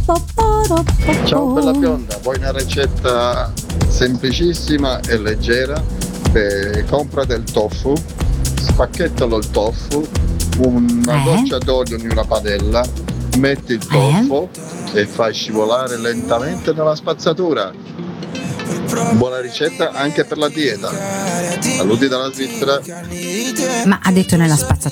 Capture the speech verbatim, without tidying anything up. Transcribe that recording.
Ciao bella bionda, vuoi una ricetta semplicissima e leggera? Eh, compra del tofu, spacchettalo il tofu, una Eh? goccia d'olio in una padella, metti il tofu e fai scivolare lentamente nella spazzatura. Buona ricetta anche per la dieta. Saluti dalla Svizzera. Ma ha detto nella spazzatura